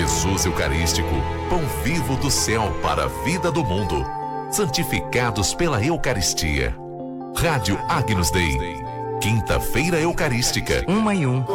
Jesus Eucarístico, pão vivo do céu para a vida do mundo. Santificados pela Eucaristia. Rádio Agnus Dei. Quinta-feira Eucarística. 1 e 1.